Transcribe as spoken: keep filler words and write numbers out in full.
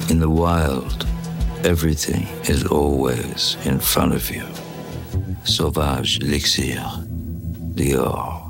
In the wild, everything is always in front of you. Sauvage elixir, Dior.